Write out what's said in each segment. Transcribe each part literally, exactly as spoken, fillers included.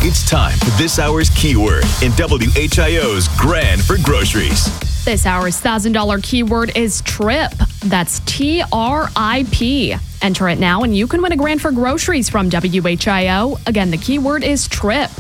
It's time for this hour's keyword in W H I O's Grand for Groceries. This hour's one thousand dollars keyword is TRIP. That's T R I P. Enter it now and you can win a grand for groceries from W H I O. Again, the keyword is TRIP.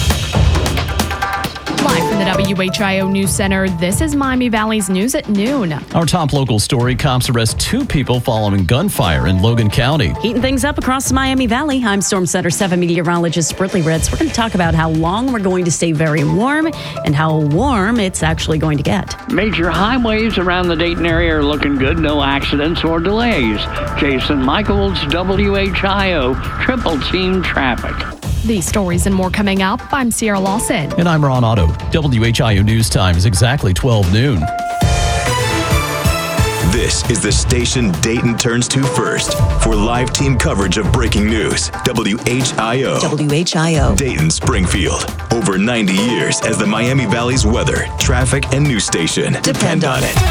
Live from the W H I O News Center, this is Miami Valley's News at Noon. Our top local story, cops arrest two people following gunfire in Logan County. Heating things up across the Miami Valley. I'm Storm Center seven meteorologist Britley Ritz. We're going to talk about how long we're going to stay very warm and how warm it's actually going to get. Major highways around the Dayton area are looking good. No accidents or delays. Jason Michaels, W H I O, Triple Team Traffic. These stories and more coming up. I'm Sierra Lawson. And I'm Ron Otto. W H I O News Time is exactly twelve noon. This is the station Dayton turns to first for live team coverage of breaking news. W H I O. W H I O. Dayton Springfield. Over ninety years as the Miami Valley's weather, traffic, and news station. Depend on it.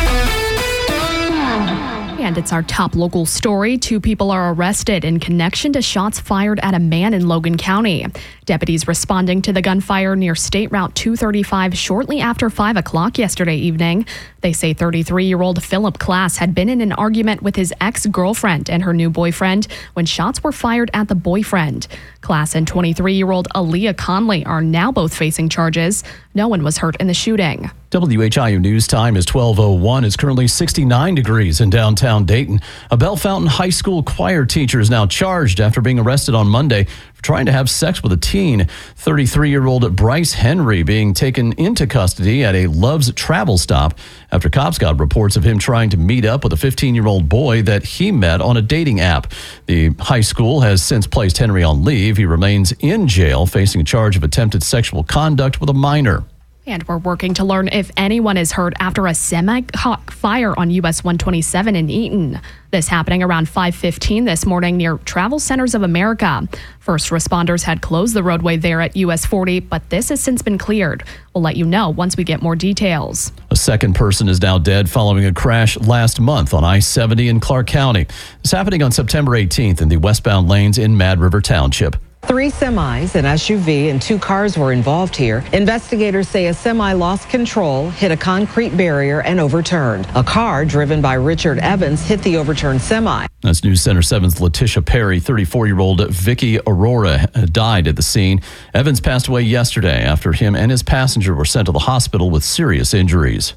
And it's our top local story. Two people are arrested in connection to shots fired at a man in Logan County. Deputies responding to the gunfire near State Route two thirty-five shortly after five o'clock yesterday evening. They say thirty-three-year-old Philip Class had been in an argument with his ex-girlfriend and her new boyfriend when shots were fired at the boyfriend. Class and twenty-three-year-old Aaliyah Conley are now both facing charges. No one was hurt in the shooting. W H I O News Time is twelve oh one. It's currently sixty-nine degrees in downtown Dayton. A Bell Fountain High School choir teacher is now charged after being arrested on Monday for trying to have sex with a teen. thirty-three-year-old Bryce Henry being taken into custody at a Love's travel stop after cops got reports of him trying to meet up with a fifteen-year-old boy that he met on a dating app. The high school has since placed Henry on leave. He remains in jail facing a charge of attempted sexual conduct with a minor. And we're working to learn if anyone is hurt after a semi-hot fire on U S one twenty-seven in Eaton. This happening around five fifteen this morning near Travel Centers of America. First responders had closed the roadway there at U S forty, but this has since been cleared. We'll let you know once we get more details. A second person is now dead following a crash last month on I seventy in Clark County. It's happening on September eighteenth in the westbound lanes in Mad River Township. Three semis, an S U V, and two cars were involved here. Investigators say a semi lost control, hit a concrete barrier, and overturned. A car driven by Richard Evans hit the overturned semi. That's News Center seven's Letitia Perry. thirty-four-year-old Vicky Aurora died at the scene. Evans passed away yesterday after him and his passenger were sent to the hospital with serious injuries.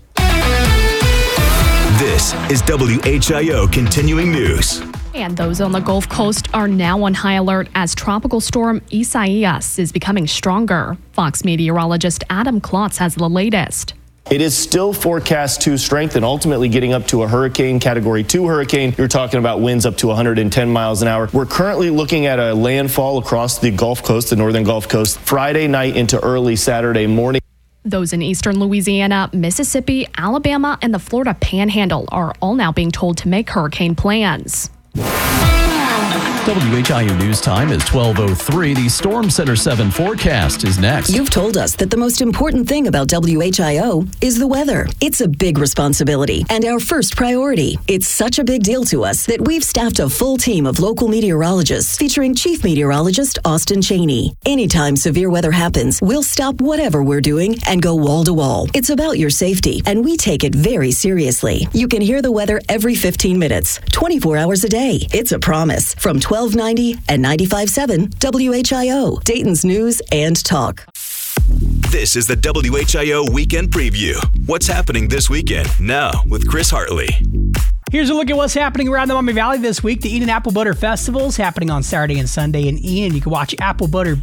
This is W H I O Continuing News. And those on the Gulf Coast are now on high alert as Tropical Storm Isaias is becoming stronger. Fox meteorologist Adam Klotz has the latest. It is still forecast to strengthen, ultimately getting up to a hurricane, category two hurricane. You're talking about winds up to one hundred ten miles an hour. We're currently looking at a landfall across the Gulf Coast, the northern Gulf Coast, Friday night into early Saturday morning. Those in eastern Louisiana, Mississippi, Alabama, and the Florida Panhandle are all now being told to make hurricane plans. W H I O News Time is twelve oh three. The Storm Center seven forecast is next. You've told us that the most important thing about W H I O is the weather. It's a big responsibility and our first priority. It's such a big deal to us that we've staffed a full team of local meteorologists featuring Chief Meteorologist Austin Cheney. Anytime severe weather happens, we'll stop whatever we're doing and go wall to wall. It's about your safety, and we take it very seriously. You can hear the weather every fifteen minutes, twenty-four hours a day. It's a promise from twelve ninety and ninety-five point seven W H I O, Dayton's News and Talk. This is the W H I O Weekend Preview. What's happening this weekend? Now with Chris Hartley. Here's a look at what's happening around the Miami Valley this week. The Eden Apple Butter Festival is happening on Saturday and Sunday in Eden. You can watch apple butter